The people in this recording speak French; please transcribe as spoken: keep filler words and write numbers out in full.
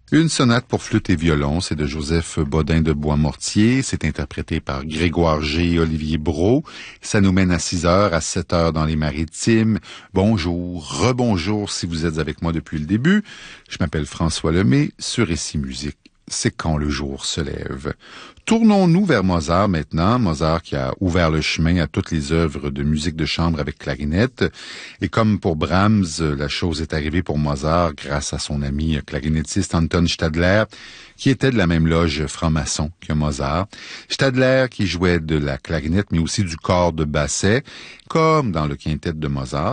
Une sonate pour flûte et violon, c'est de Joseph Bodin de Boismortier. C'est interprété par Grégoire G et Olivier Brault. Ça nous mène à six heures, à sept heures dans les Maritimes. Bonjour, rebonjour si vous êtes avec moi depuis le début. Je m'appelle François Lemay, sur Récit Musique. C'est quand le jour se lève. Tournons-nous vers Mozart maintenant. Mozart qui a ouvert le chemin à toutes les œuvres de musique de chambre avec clarinette. Et comme pour Brahms, la chose est arrivée pour Mozart grâce à son ami clarinettiste Anton Stadler, qui était de la même loge franc-maçon que Mozart. Stadler qui jouait de la clarinette, mais aussi du corps de basset, comme dans le quintet de Mozart.